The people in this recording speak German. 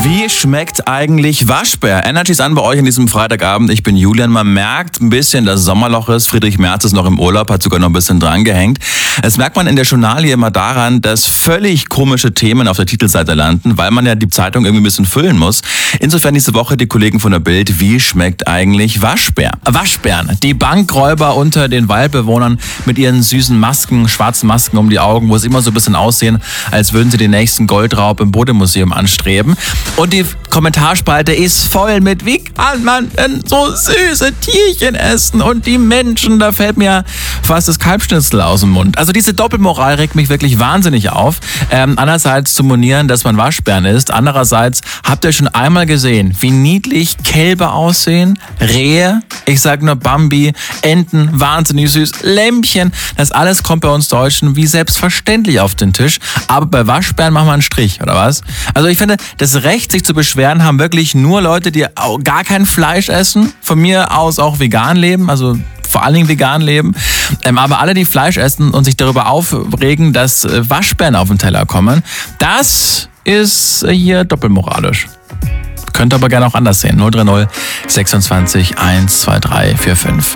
Wie schmeckt eigentlich Waschbär? Energy ist an bei euch an diesem Freitagabend. Ich bin Julian. Man merkt ein bisschen, dass Sommerloch ist. Friedrich Merz ist noch im Urlaub, hat sogar noch ein bisschen dran gehängt. Das merkt man in der Journalie immer daran, dass völlig komische Themen auf der Titelseite landen, weil man ja die Zeitung irgendwie ein bisschen füllen muss. Insofern diese Woche die Kollegen von der Bild. Wie schmeckt eigentlich Waschbär? Waschbären, die Bankräuber unter den Waldbewohnern mit ihren süßen Masken, schwarzen Masken um die Augen, wo sie immer so ein bisschen aussehen, als würden sie den nächsten Goldraub im Bodemuseum anstreben. Und die Kommentarspalte ist voll mit, wie kann man denn so süße Tierchen essen? Und die Menschen, da fällt mir fast das Kalbschnitzel aus dem Mund. Also diese Doppelmoral regt mich wirklich wahnsinnig auf. Einerseits zu monieren, dass man Waschbären isst. Andererseits, habt ihr schon einmal gesehen, wie niedlich Kälber aussehen? Rehe, ich sag nur Bambi, Enten, wahnsinnig süß, Lämmchen. Das alles kommt bei uns Deutschen wie selbstverständlich auf den Tisch. Aber bei Waschbären machen wir einen Strich, oder was? Also ich finde, das Recht, sich zu beschweren, haben wirklich nur Leute, die gar kein Fleisch essen. Von mir aus auch vegan leben, also vor allen Dingen vegan leben. Aber alle, die Fleisch essen und sich darüber aufregen, dass Waschbären auf den Teller kommen, das ist hier doppelmoralisch. Könnt aber gerne auch anders sehen. 030 26 123 45.